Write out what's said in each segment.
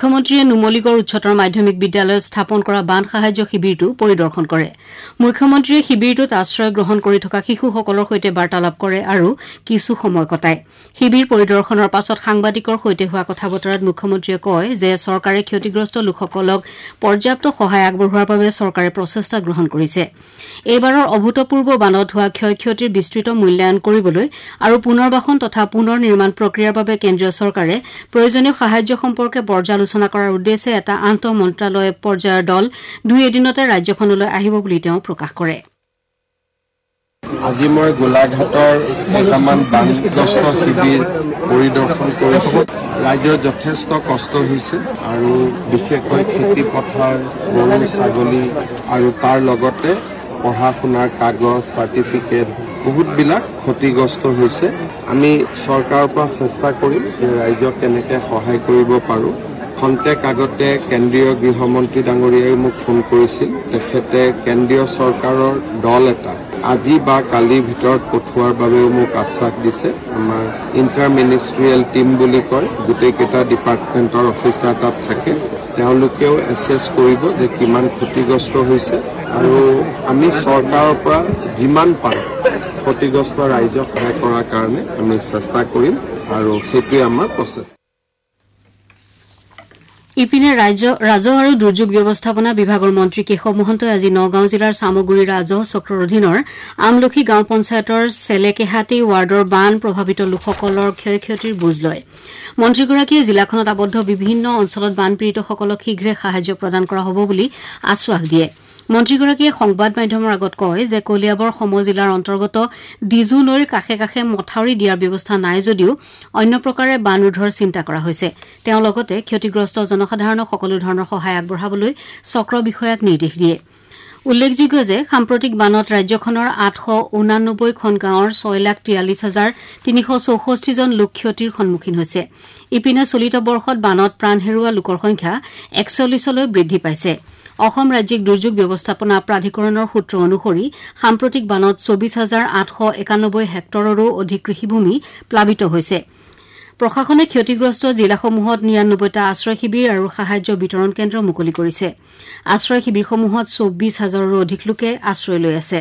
মুখ্যমন্ত্ৰীয়ে নুমলীগড় উচ্চতৰ মাধ্যমিক বিদ্যালয়ত স্থাপন কৰা বান সাহায্য শিবিৰটো পৰিদৰ্শন কৰে মুখ্যমন্ত্ৰীয়ে শিবিৰটোত আশ্ৰয় গ্ৰহণ কৰি থকা শিশুসকলৰ সৈতে বাৰ্তালাপ কৰে আৰু কিছু সময় কটায় শিবিৰ পৰিদৰ্শনৰ পাছত সাংবাদিকৰ সৈতে হোৱা কথা-বতৰাত মুখ্যমন্ত্ৰীয়ে কয় যে চৰকাৰে ক্ষতিগ্ৰস্ত লোকসকলক পৰ্যাপ্ত সহায় আগবঢ়োৱাৰ বাবে চৰকাৰে প্ৰচেষ্টা গ্ৰহণ কৰিছে এইবাৰৰ অভূতপূৰ্ব বানত হোৱা ক্ষয়ক্ষতিৰ বিস্তৃত মূল্যায়ন কৰিবলৈ আৰু পুনৰ্বাসন তথা পুনৰ নিৰ্মাণ প্ৰক্ৰিয়াৰ বাবে কেন্দ্ৰীয় চৰকাৰে প্ৰয়োজনীয় সাহায্য সম্পৰ্কে পৰ্যালোচনা কৰাৰ উদ্দেশ্যে এটা আন্তঃ মন্ত্ৰালয় পৰ্যায়ৰ দল 2 এদিনতে ৰাজ্যখনলৈ আহিব বুলি তেওঁ প্ৰকাশ কৰে আজি মই গোলাঘাটৰ কেইটামান বানগ্ৰস্ত শিবিৰ পৰিদৰ্শন কৰিছোঁ ৰাজ্যৰ যথেষ্ট কষ্ট হৈছে আৰু বিশেষকৈ খেতি পথাৰ গৰু ছাগলী আৰু তাৰ লগতে পঢ়া শুনাৰ কাগজ চাৰ্টিফিকেট বহুতবিলাক ক্ষতিগ্ৰস্ত হৈছে আমি চৰকাৰৰ পৰা চেষ্টা কৰিম যে ৰাইজক কেনেকৈ সহায় কৰিব পাৰোঁ খন্তেক আগতে কেন্দ্ৰীয় গৃহমন্ত্ৰী ডাঙৰীয়াই মোক ফোন কৰিছিল তেখেতে কেন্দ্ৰীয় চৰকাৰৰ দল এটা আজি বা কালিৰ ভিতৰত পঠোৱাৰ বাবেও মোক আশ্বাস দিছে আমাৰ ইণ্টাৰ মিনিষ্ট্ৰিয়েল টিম বুলি কয় গোটেইকেইটা ডিপাৰ্টমেণ্টৰ অফিচাৰ তাত থাকে তেওঁলোকেও এছেছ কৰিব যে কিমান ক্ষতিগ্ৰস্ত হৈছে আৰু আমি চৰকাৰৰ পৰা যিমান পাৰোঁ ক্ষতিগ্ৰস্ত ৰাইজক সহায় কৰাৰ কাৰণে আমি চেষ্টা কৰিম আৰু সেইটোৱে আমাৰ প্ৰচেষ্টা ইপিনে ৰাজহ আৰু দুৰ্যোগ ব্যৱস্থাপনা বিভাগৰ মন্ত্ৰী কেশৱ মহন্তই আজি নগাঁও জিলাৰ সামগুৰি ৰাজহ চক্ৰৰ অধীনৰ আমলখি গাঁও পঞ্চায়তৰ চেলেকেহাটি ৱাৰ্ডৰ বান প্ৰভাৱিত লোকসকলৰ ক্ষয়ক্ষতিৰ বুজ লয় মন্ত্ৰীগৰাকীয়ে জিলাখনত আবদ্ধ বিভিন্ন অঞ্চলত বানপীড়িতসকলক শীঘ্ৰে সাহায্য প্ৰদান কৰা হ'ব বুলি আশ্বাস দিয়ে মন্ত্ৰীগৰাকীয়ে সংবাদ মাধ্যমৰ আগত কয় যে কলিয়াবৰ সমজিলাৰ অন্তৰ্গত ডিজু নৈৰ কাষে কাষে মথাউৰি দিয়াৰ ব্যৱস্থা নাই যদিও অন্য প্ৰকাৰে বান ৰোধৰ চিন্তা কৰা হৈছে তেওঁ লগতে ক্ষতিগ্ৰস্ত জনসাধাৰণক সকলো ধৰণৰ সহায় আগবঢ়াবলৈ চক্ৰ বিষয়াক নিৰ্দেশ দিয়ে উল্লেখযোগ্য যে সাম্প্ৰতিক বানত ৰাজ্যখনৰ 889খন গাঁৱৰ 6,43,364 জন লোক ক্ষতিৰ সন্মুখীন হৈছে ইপিনে চলিত বৰ্ষত বানত প্ৰাণ হেৰুওৱা লোকৰ সংখ্যা 41লৈ বৃদ্ধি পাইছে অসম ৰাজ্যিক দুৰ্যোগ ব্যৱস্থাপনা প্ৰাধিকৰণৰ সূত্ৰ অনুসৰি সাম্প্ৰতিক বানত 24,891 হেক্টৰৰো অধিক কৃষিভূমি প্লাবিত হৈছে প্ৰশাসনে ক্ষতিগ্ৰস্ত জিলাসমূহত 99টা আশ্ৰয় শিবিৰ আৰু সাহায্য বিতৰণ কেন্দ্ৰ মুকলি কৰিছে আশ্ৰয় শিবিৰসমূহত 24,000ৰো অধিক লোকে আশ্ৰয় লৈ আছে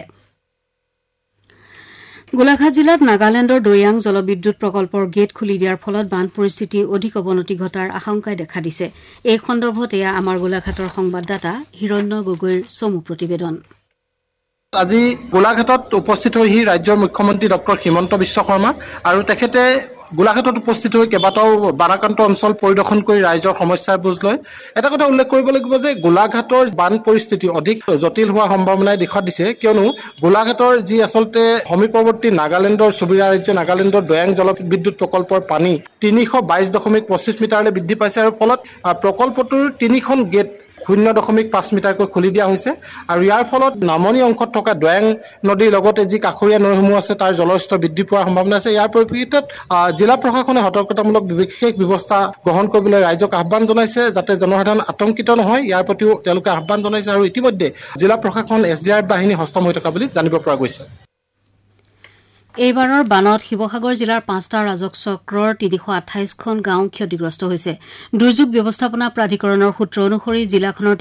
গোলাঘাট জিলাত নাগালেণ্ডৰ দৈয়াং জলবিদ্যুৎ প্ৰকল্পৰ গেট খুলি দিয়াৰ ফলত বান পৰিস্থিতি অধিক অৱনতি ঘটাৰ আশংকাই দেখা দিছে এই সন্দৰ্ভত এয়া আমাৰ গোলাঘাটৰ সংবাদদাতা হিৰণ্য গগৈৰ চমু প্ৰতিবেদন আজি গোলাঘাটত উপস্থিত হৈ ৰাজ্যৰ মুখ্যমন্ত্ৰী ডক্টৰ হিমন্ত বিশ্ব শৰ্মা আৰু তেখেতে গোলাঘাটত উপস্থিত হৈ কেইবাটাও বানাক্ৰান্ত অঞ্চল পৰিদৰ্শন কৰি ৰাইজৰ সমস্যাৰ বুজ লয় এটা কথা উল্লেখ কৰিব লাগিব যে গোলাঘাটৰ বান পৰিস্থিতি অধিক জটিল হোৱাৰ সম্ভাৱনাই দেখা দিছে কিয়নো গোলাঘাটৰ যি আচলতে সমীপৱৰ্তী নাগালেণ্ডৰ চুবুৰীয়া ৰাজ্য নাগালেণ্ডৰ দৈয়াং জলবিদ্যুৎ প্ৰকল্পৰ পানী 322.25 মিটাৰলৈ বৃদ্ধি পাইছে আৰু ফলত প্ৰকল্পটোৰ 3খন গেট 0.5 মিটাৰকৈ খুলি দিয়া হৈছে আৰু ইয়াৰ ফলত নামনি অংশত থকা দৈয়াং নদীৰ লগতে যি কাষৰীয়া নৈসমূহ আছে তাৰ জলস্তৰ বৃদ্ধি পোৱাৰ সম্ভাৱনা আছে ইয়াৰ পৰিপ্ৰেক্ষিতত জিলা প্ৰশাসনে সতৰ্কতামূলক বিশেষ ব্যৱস্থা গ্ৰহণ কৰিবলৈ ৰাইজক আহ্বান জনাইছে যাতে জনসাধাৰণ আতংকিত নহয় ইয়াৰ প্ৰতিও তেওঁলোকে আহ্বান জনাইছে আৰু ইতিমধ্যে জিলা প্ৰশাসন SDRF বাহিনী হস্তম হৈ থকা বুলি জানিব পৰা গৈছে এইবাৰৰ বানত শিৱসাগৰ জিলাৰ 5টা ৰাজহ চক্ৰৰ 328খন গাঁও ক্ষতিগ্ৰস্ত হৈছে দুৰ্যোগ ব্যৱস্থাপনা প্ৰাধিকৰণৰ সূত্ৰ অনুসৰি জিলাখনৰ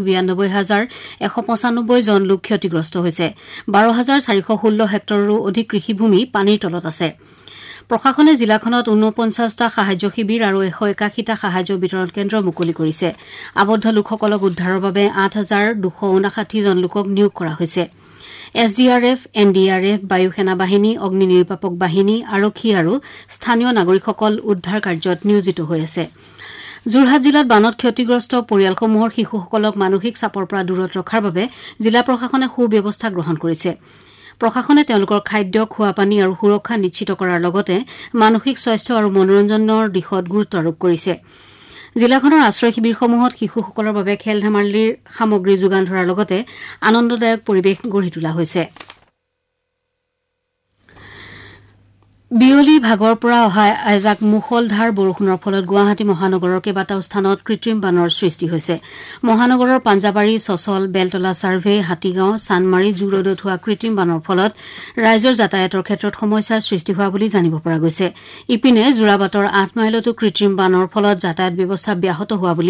3,92,195 জন লোক ক্ষতিগ্ৰস্ত হৈছে 12,416 হেক্টৰৰো অধিক কৃষিভূমি পানীৰ তলত আছে প্ৰশাসনে জিলাখনত 49টা সাহায্য শিবিৰ আৰু 181টা সাহায্য বিতৰণ কেন্দ্ৰ মুকলি কৰিছে আবদ্ধ লোকসকলক উদ্ধাৰৰ বাবে 8,259 জন লোকক নিয়োগ কৰা হৈছে SDRF, NDRF, বায়ু সেনা বাহিনী, অগ্নি নিৰ্বাপক বাহিনী, আৰক্ষী আৰু স্থানীয় নাগৰিকসকল উদ্ধাৰ কাৰ্যত নিয়োজিত হৈ আছে যোৰহাট জিলাত বানত ক্ষতিগ্ৰস্ত পৰিয়ালসমূহৰ শিশুসকলক মানসিক চাপৰ পৰা দূৰত ৰখাৰ বাবে জিলা প্ৰশাসনে সুব্যৱস্থা গ্ৰহণ কৰিছে প্ৰশাসনে তেওঁলোকৰ খাদ্য খোৱা পানী আৰু সুৰক্ষা নিশ্চিত কৰাৰ লগতে মানসিক স্বাস্থ্য আৰু মনোৰঞ্জনৰ দিশত গুৰুত্ব আৰোপ কৰিছে জিলাখনৰ আশ্ৰয় শিবিৰসমূহত শিশুসকলৰ বাবে খেল ধেমালিৰ সামগ্ৰী যোগান ধৰাৰ লগতে আনন্দদায়ক পৰিৱেশ গঢ়ি তোলা হৈছে বিয়লি ভাগৰ পৰা অহা এজাক মুখলধাৰ বৰষুণৰ ফলত গুৱাহাটী মহানগৰৰ কেইবাটাও স্থানত কৃত্ৰিম বানৰ সৃষ্টি হৈছে মহানগৰৰ পাঞ্জাবাৰী চচল বেলতলা চাৰ্ভে হাতীগাঁও চানমাৰী জুৰোডত হোৱা কৃত্ৰিম বানৰ ফলত ৰাইজৰ যাতায়াতৰ ক্ষেত্ৰত সমস্যাৰ সৃষ্টি হোৱা বুলি জানিব পৰা গৈছে ইপিনে জোৰাবাটৰ 8 মাইলতো কৃত্ৰিম বানৰ ফলত যাতায়াত ব্যৱস্থা ব্যাহত হোৱা বুলি